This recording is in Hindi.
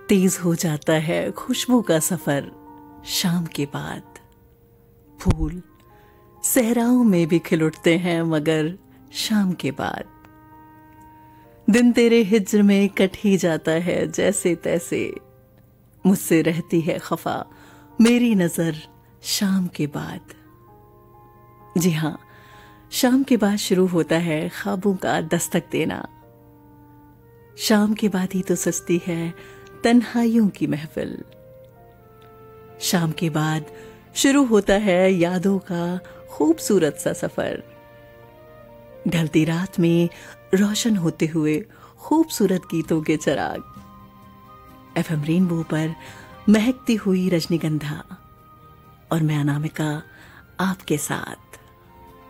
तेज हो जाता है खुशबू का सफर शाम के बाद। फूल सहराओं में भी खिल उठते हैं मगर शाम के बाद। दिन तेरे हिज्र में कट ही जाता है जैसे तैसे। मुझसे रहती है खफा मेरी नजर शाम के बाद। जी हाँ, शाम के बाद शुरू होता है ख्वाबों का दस्तक देना। शाम के बाद ही तो सजती है तन्हाइयों की महफिल। शाम के बाद शुरू होता है यादों का खूबसूरत सा सफर। ढलती रात में रोशन होते हुए खूबसूरत गीतों के चिराग। एफएम रेनबो पर महकती हुई रजनीगंधा और मैं अनामिका आपके साथ।